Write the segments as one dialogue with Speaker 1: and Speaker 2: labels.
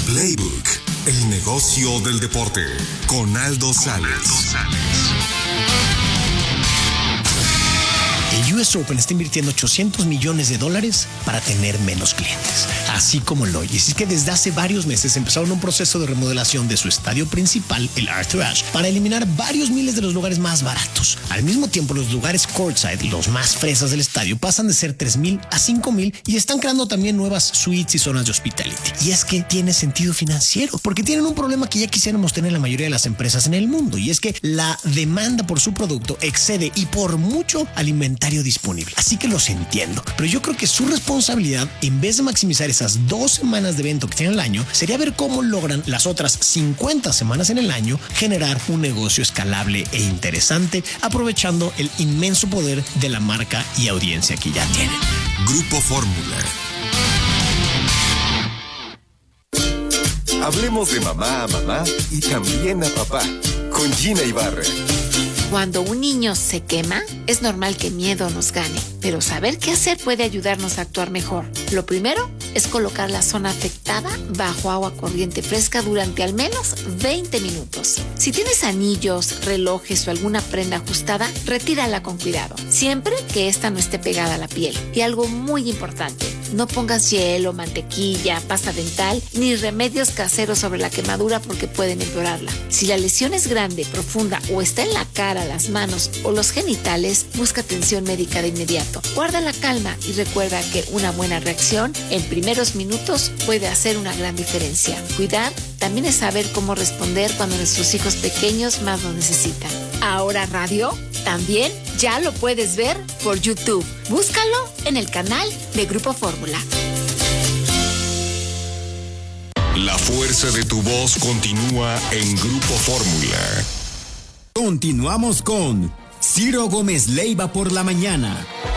Speaker 1: Playbook, el negocio del deporte, con Aldo Sales.
Speaker 2: El US Open está invirtiendo $800 millones para tener menos clientes, así como lo oyes. Y es que desde hace varios meses empezaron un proceso de remodelación de su estadio principal, el Arthur Ashe, para eliminar varios miles de los lugares más baratos. Al mismo tiempo, los lugares courtside, los más fresas del estadio, pasan de ser 3,000 a 5,000 y están creando también nuevas suites y zonas de hospitality. Y es que tiene sentido financiero, porque tienen un problema que ya quisiéramos tener la mayoría de las empresas en el mundo, y es que la demanda por su producto excede y por mucho al inventario disponible. Así que los entiendo, pero yo creo que su responsabilidad, en vez de maximizar esas 2 semanas de evento que tienen al año, sería ver cómo logran las otras 50 semanas en el año generar un negocio escalable e interesante, aprovechando el inmenso poder de la marca y audiencia que ya tienen.
Speaker 1: Grupo Fórmula. Hablemos de mamá a mamá y también a papá, con Gina Ibarra.
Speaker 3: Cuando un niño se quema, es normal que miedo nos gane, pero saber qué hacer puede ayudarnos a actuar mejor. Lo primero es colocar la zona afectada bajo agua corriente fresca durante al menos 20 minutos. Si tienes anillos, relojes o alguna prenda ajustada, retírala con cuidado, siempre que esta no esté pegada a la piel. Y algo muy importante, no pongas hielo, mantequilla, pasta dental ni remedios caseros sobre la quemadura porque pueden empeorarla. Si la lesión es grande, profunda o está en la cara, las manos o los genitales, busca atención médica de inmediato. Guarda la calma y recuerda que una buena reacción en primeros minutos puede hacer una gran diferencia. Cuidar también es saber cómo responder cuando nuestros hijos pequeños más lo necesitan. Ahora Radio también ya lo puedes ver por YouTube. Búscalo en el canal de Grupo Fórmula.
Speaker 1: La fuerza de tu voz continúa en Grupo Fórmula.
Speaker 4: Continuamos con Ciro Gómez Leiva por la mañana.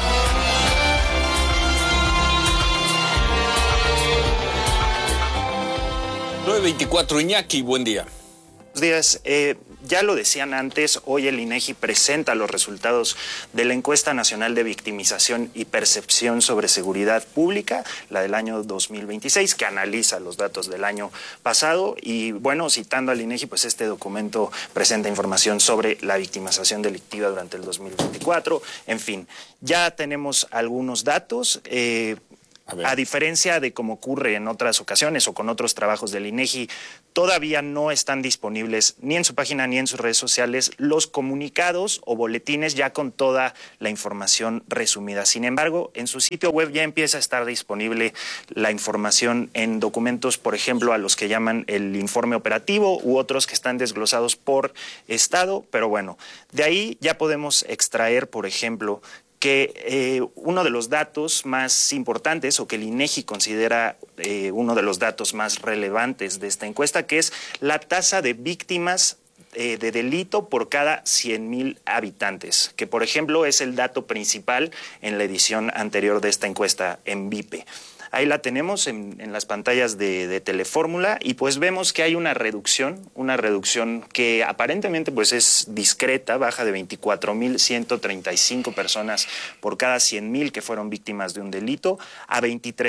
Speaker 5: 9:24, Iñaki, buen día.
Speaker 6: Buenos días. Ya lo decían antes, hoy el INEGI presenta los resultados de la Encuesta Nacional de Victimización y Percepción sobre Seguridad Pública, la del año 2026, que analiza los datos del año pasado. Y bueno, citando al INEGI, pues este documento presenta información sobre la victimización delictiva durante el 2024. En fin, ya tenemos algunos datos. A diferencia de como ocurre en otras ocasiones o con otros trabajos del INEGI, todavía no están disponibles ni en su página ni en sus redes sociales los comunicados o boletines ya con toda la información resumida. Sin embargo, en su sitio web ya empieza a estar disponible la información en documentos, por ejemplo, a los que llaman el informe operativo u otros que están desglosados por estado. Pero bueno, de ahí ya podemos extraer, por ejemplo, que uno de los datos más importantes o que el INEGI considera uno de los datos más relevantes de esta encuesta, que es la tasa de víctimas de delito por cada 100,000 habitantes, que por ejemplo es el dato principal en la edición anterior de esta encuesta en VIPE. Ahí la tenemos en las pantallas de Telefórmula y pues vemos que hay una reducción que aparentemente pues es discreta, baja de 24,135 personas por cada 100,000 que fueron víctimas de un delito a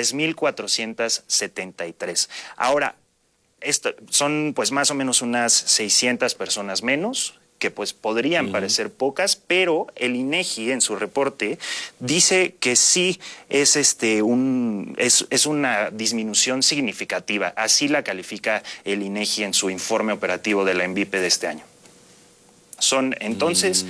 Speaker 6: 23,473. Ahora, esto son pues más o menos unas 600 personas menos, que pues podrían parecer pocas, pero el INEGI en su reporte dice que sí es una disminución significativa. Así la califica el INEGI en su informe operativo de la ENVIPE de este año. Son entonces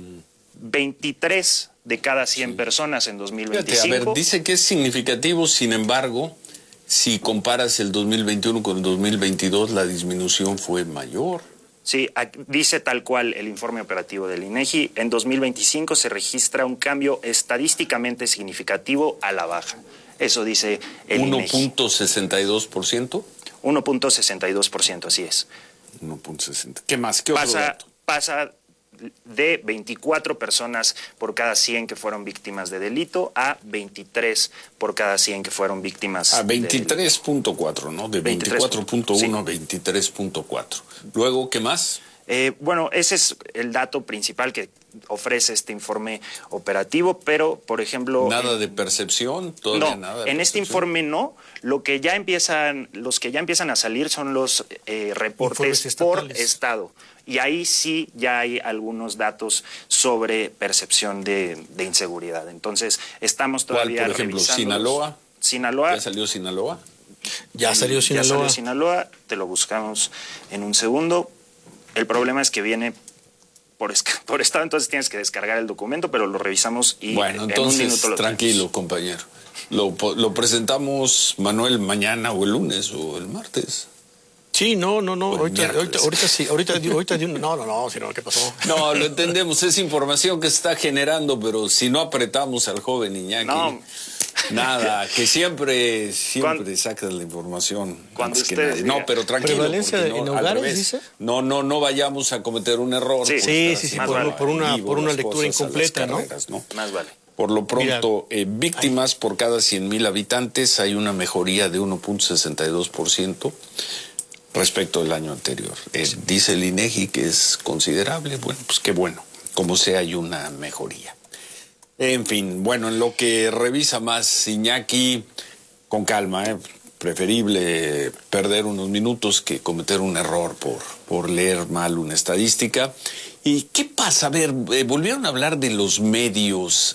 Speaker 6: 23 de cada 100 personas en 2025.
Speaker 5: Fíjate, a ver, dice que es significativo, sin embargo, si comparas el 2021 con el 2022, la disminución fue mayor.
Speaker 6: Sí, dice tal cual el informe operativo del INEGI, en 2025 se registra un cambio estadísticamente significativo a la baja. Eso dice el INEGI.
Speaker 5: 1.62%.
Speaker 6: 1.62%, así es.
Speaker 5: 1.60. ¿Qué más? ¿Qué otro dato?
Speaker 6: Pasa de 24 personas por cada 100 que fueron víctimas de delito a 23 por cada 100 que fueron víctimas
Speaker 5: a 23.4, ¿no? De 24.1 sí. a 23.4. Luego, ¿qué más?
Speaker 6: Bueno, ese es el dato principal que ofrece este informe operativo, pero, por ejemplo...
Speaker 5: ¿Nada de percepción? ¿Todavía nada de
Speaker 6: en este
Speaker 5: percepción?
Speaker 6: informe no. Los que ya empiezan a salir son los reportes por estado. Y ahí sí ya hay algunos datos sobre percepción de inseguridad. Entonces, estamos todavía
Speaker 5: ¿Cuál, por ejemplo,
Speaker 6: revisándolos.
Speaker 5: Sinaloa? ¿Ya salió Sinaloa?
Speaker 2: Ya salió Sinaloa.
Speaker 6: Ya salió Sinaloa, te lo buscamos en un segundo. El problema es que viene por estado, entonces tienes que descargar el documento, pero lo revisamos y
Speaker 5: bueno,
Speaker 6: entonces, en un minuto lo
Speaker 5: tranquilo,
Speaker 6: tenemos.
Speaker 5: compañero. Lo presentamos, Manuel, mañana o el lunes o el martes.
Speaker 2: Sí, no. Ahorita sí, no, sino ¿qué pasó?
Speaker 5: No, lo entendemos, es información que se está generando, pero si no apretamos al joven Iñaki, nada, que siempre saca la información.
Speaker 6: Cuando ustedes
Speaker 5: no, pero tranquilo.
Speaker 2: ¿Prevalencia en hogares, dice?
Speaker 5: No vayamos a cometer un error.
Speaker 6: Sí,
Speaker 2: por una lectura incompleta, ¿no?
Speaker 6: Más vale.
Speaker 5: Por lo pronto, víctimas por cada 100,000 habitantes hay una mejoría de 1.62%. respecto del año anterior. Dice el INEGI que es considerable. Bueno, pues qué bueno. Como sea, hay una mejoría. En fin, bueno, en lo que revisa más Iñaki, con calma, preferible perder unos minutos que cometer un error por leer mal una estadística. ¿Y qué pasa? A ver, volvieron a hablar de los medios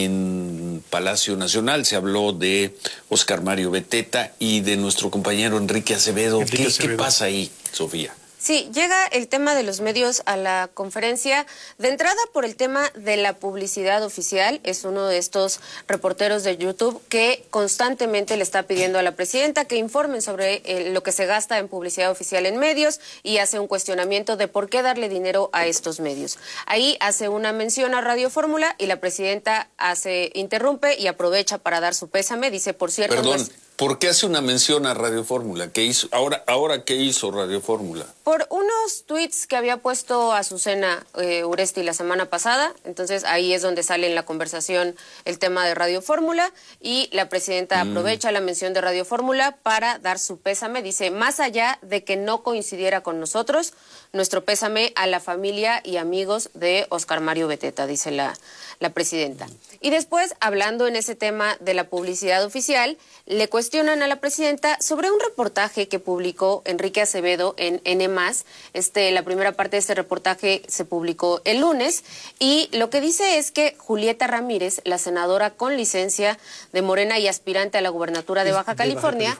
Speaker 5: en Palacio Nacional. Se habló de Oscar Mario Beteta y de nuestro compañero Enrique Acevedo. ¿Qué pasa ahí, Sofía?
Speaker 7: Sí, llega el tema de los medios a la conferencia, de entrada por el tema de la publicidad oficial. Es uno de estos reporteros de YouTube que constantemente le está pidiendo a la presidenta que informen sobre lo que se gasta en publicidad oficial en medios y hace un cuestionamiento de por qué darle dinero a estos medios. Ahí hace una mención a Radio Fórmula y la presidenta interrumpe y aprovecha para dar su pésame. Dice, por cierto...
Speaker 5: Perdón. ¿Por qué hace una mención a Radio Fórmula? ¿Qué hizo? Ahora ¿qué hizo Radio Fórmula?
Speaker 7: Por unos tweets que había puesto Azucena Uresti la semana pasada. Entonces ahí es donde sale en la conversación el tema de Radio Fórmula y la presidenta aprovecha la mención de Radio Fórmula para dar su pésame. Dice, más allá de que no coincidiera con nosotros, nuestro pésame a la familia y amigos de Oscar Mario Beteta, dice la presidenta. Y después, hablando en ese tema de la publicidad oficial, le cuestionan a la presidenta sobre un reportaje que publicó Enrique Acevedo en N+. La primera parte de este reportaje se publicó el lunes y lo que dice es que Julieta Ramírez, la senadora con licencia de Morena y aspirante a la gubernatura de Baja California,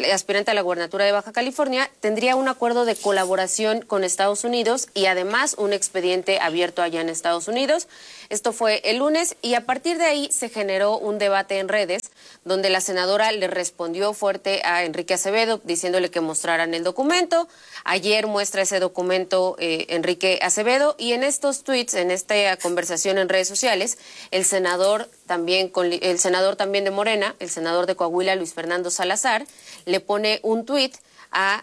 Speaker 7: tendría un acuerdo de colaboración con Estados Unidos y además un expediente abierto allá en Estados Unidos. Esto fue el lunes y a partir de ahí se generó un debate en redes donde la senadora le respondió fuerte a Enrique Acevedo diciéndole que mostraran el documento. Ayer muestra ese documento Enrique Acevedo y en estos tweets, en esta conversación en redes sociales, el senador también de Morena, el senador de Coahuila, Luis Fernando Salazar, le pone un tweet a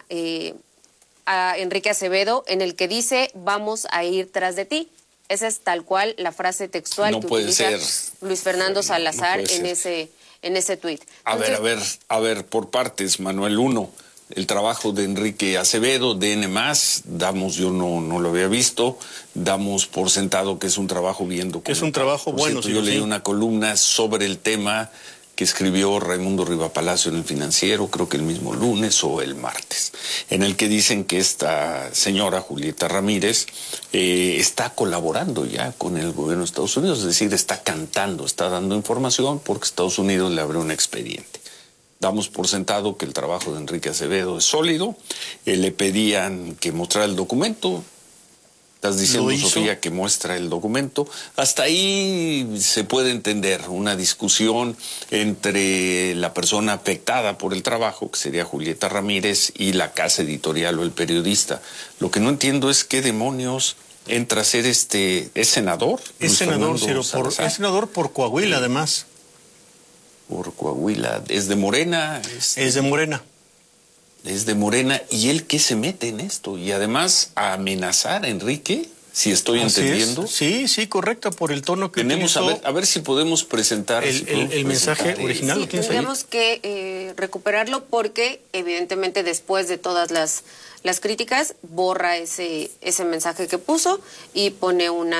Speaker 7: Enrique Acevedo en el que dice, vamos a ir tras de ti. Esa es tal cual la frase textual que utiliza Luis Fernando Salazar en ese tuit.
Speaker 5: A ver, por partes, Manuel. Uno, el trabajo de Enrique Acevedo, de N+, yo no lo había visto, damos por sentado que es un trabajo bien documentado.
Speaker 2: Que es un trabajo bueno.
Speaker 5: Yo leí una columna sobre el tema que escribió Raimundo Rivapalacio en El Financiero, creo que el mismo lunes o el martes, en el que dicen que esta señora, Julieta Ramírez, está colaborando ya con el gobierno de Estados Unidos, es decir, está cantando, está dando información porque Estados Unidos le abrió un expediente. Damos por sentado que el trabajo de Enrique Acevedo es sólido, le pedían que mostrara el documento. Estás diciendo, Sofía, que muestra el documento. Hasta ahí se puede entender una discusión entre la persona afectada por el trabajo, que sería Julieta Ramírez, y la casa editorial o el periodista. Lo que no entiendo es qué demonios entra a ser ¿es senador?
Speaker 2: Es senador, Ciro, es senador por Coahuila, además.
Speaker 5: Por Coahuila. ¿Es de Morena?
Speaker 2: Es de Morena.
Speaker 5: Es de Morena. ¿Y él qué se mete en esto? Y además a amenazar a Enrique, si estoy entendiendo.
Speaker 2: Sí, correcto, por el tono que
Speaker 5: tenemos. A ver si podemos presentar
Speaker 2: el mensaje original.
Speaker 7: Sí, tendríamos que recuperarlo porque evidentemente después de todas las críticas borra ese mensaje que puso y pone una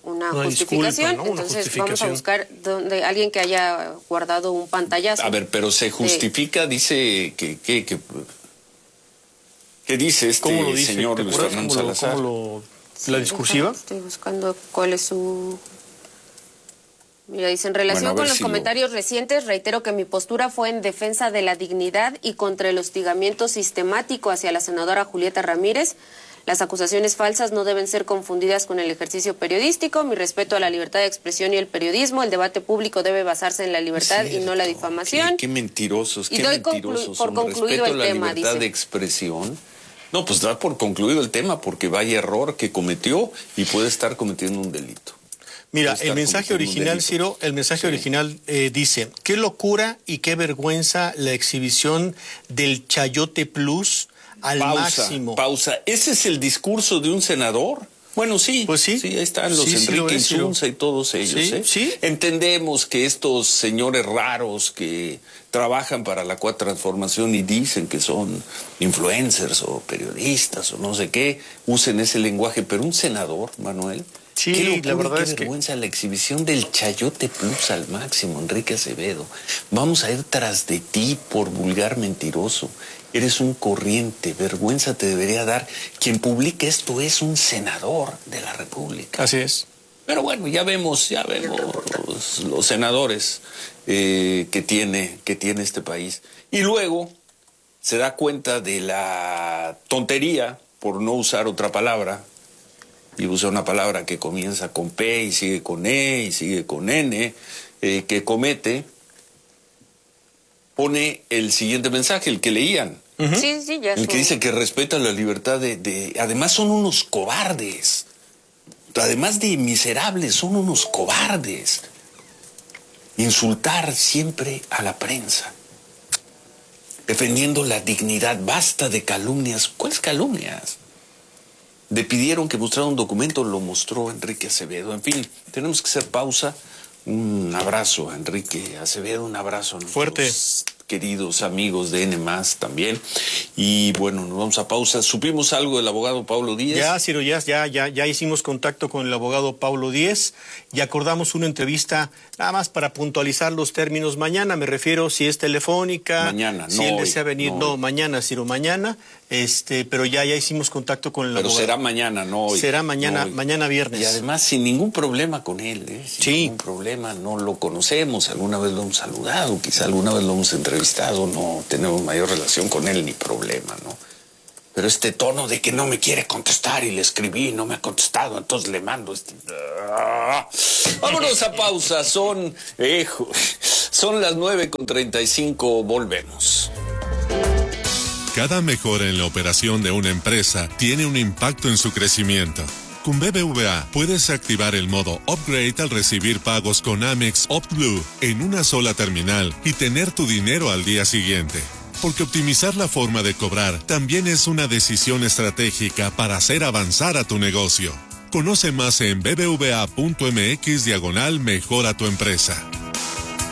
Speaker 7: una
Speaker 2: Una
Speaker 7: justificación.
Speaker 2: disculpa, ¿no? Una
Speaker 7: Entonces
Speaker 2: justificación.
Speaker 7: vamos a buscar alguien que haya guardado un pantallazo.
Speaker 5: A ver, pero se justifica, dice que ¿qué dice este
Speaker 2: ¿Cómo lo dice?
Speaker 5: señor
Speaker 2: ¿Te
Speaker 5: Luis
Speaker 2: acuerdas
Speaker 5: Fernando
Speaker 2: cómo lo-
Speaker 5: Salazar?
Speaker 2: cómo lo- la discursiva?
Speaker 7: Estoy buscando cuál es su... Mira, dice, en relación
Speaker 5: Bueno, a ver
Speaker 7: con los
Speaker 5: si lo-
Speaker 7: comentarios recientes, reitero que mi postura fue en defensa de la dignidad y contra el hostigamiento sistemático hacia la senadora Julieta Ramírez. Las acusaciones falsas no deben ser confundidas con el ejercicio periodístico. Mi respeto a la libertad de expresión y el periodismo. El debate público debe basarse en la libertad y no la difamación.
Speaker 5: Qué mentirosos,
Speaker 7: Y
Speaker 5: qué
Speaker 7: doy
Speaker 5: mentirosos
Speaker 7: por
Speaker 5: son.
Speaker 7: concluido
Speaker 5: Respeto
Speaker 7: el
Speaker 5: a la
Speaker 7: tema,
Speaker 5: libertad
Speaker 7: dice.
Speaker 5: de expresión. No, pues da por concluido el tema porque vaya error que cometió y puede estar cometiendo un delito.
Speaker 2: Mira,
Speaker 5: Puede
Speaker 2: el
Speaker 5: estar
Speaker 2: mensaje
Speaker 5: cometiendo un
Speaker 2: original,
Speaker 5: delito.
Speaker 2: Ciro, el mensaje original dice, qué locura y qué vergüenza la exhibición del Chayote Plus al máximo.
Speaker 5: Pausa. ¿Ese es el discurso de un senador? Bueno, sí.
Speaker 2: Pues sí.
Speaker 5: Sí, ahí están los
Speaker 2: Sí, sí lo
Speaker 5: Enrique
Speaker 2: es, Ciro.
Speaker 5: Insunza y todos ellos.
Speaker 2: Sí,
Speaker 5: ¿eh?
Speaker 2: sí.
Speaker 5: Entendemos que estos señores raros que trabajan para la Cuarta Transformación y dicen que son influencers o periodistas o no sé qué, usen ese lenguaje, pero un senador, Manuel...
Speaker 2: Sí,
Speaker 5: qué locura
Speaker 2: la verdad
Speaker 5: y qué
Speaker 2: es que...
Speaker 5: vergüenza la exhibición del Chayote Plus al máximo, Enrique Acevedo. Vamos a ir tras de ti por vulgar mentiroso. Eres un corriente, vergüenza te debería dar. Quien publica esto es un senador de la República.
Speaker 2: Así es.
Speaker 5: Pero bueno, ya vemos los senadores que tiene este país. Y luego se da cuenta de la tontería, por no usar otra palabra, y usa una palabra que comienza con P y sigue con E y sigue con N, que comete, pone el siguiente mensaje, el que leían.
Speaker 7: Sí, sí, ya.
Speaker 5: El que dice que respeta la libertad Además son unos cobardes. Además de miserables, son unos cobardes. Insultar siempre a la prensa. Defendiendo la dignidad. Basta de calumnias. ¿Cuáles calumnias? Le pidieron que mostrara un documento, lo mostró Enrique Acevedo. En fin, tenemos que hacer pausa. Un abrazo a Enrique Acevedo, un abrazo a nuestros
Speaker 2: Fuerte.
Speaker 5: queridos amigos de N+, también. Y bueno, nos vamos a pausa. ¿Supimos algo del abogado Pablo Díez?
Speaker 2: Ya, Ciro, ya hicimos contacto con el abogado Pablo Díez y acordamos una entrevista nada más para puntualizar los términos mañana. Me refiero si es telefónica,
Speaker 5: Mañana,
Speaker 2: si
Speaker 5: no
Speaker 2: él
Speaker 5: hoy,
Speaker 2: desea venir.
Speaker 5: no
Speaker 2: No,
Speaker 5: hoy.
Speaker 2: mañana, Ciro, mañana. Pero ya hicimos contacto con el
Speaker 5: Pero
Speaker 2: abogado.
Speaker 5: será mañana, no hoy.
Speaker 2: Será mañana,
Speaker 5: no hoy.
Speaker 2: mañana viernes.
Speaker 5: Y además sin ningún problema con él, ¿eh? Sin
Speaker 2: Sí.
Speaker 5: ningún problema, no lo conocemos, alguna vez lo hemos saludado, quizá alguna vez lo hemos entrevistado, no tenemos mayor relación con él ni problema, ¿no? Pero este tono de que no me quiere contestar y le escribí y no me ha contestado, entonces le mando este... Vámonos a pausa, son las 9:35, volvemos.
Speaker 1: Cada mejora en la operación de una empresa tiene un impacto en su crecimiento. Con BBVA puedes activar el modo Upgrade al recibir pagos con Amex OptBlue en una sola terminal y tener tu dinero al día siguiente. Porque optimizar la forma de cobrar también es una decisión estratégica para hacer avanzar a tu negocio. Conoce más en bbva.mx/mejora tu empresa.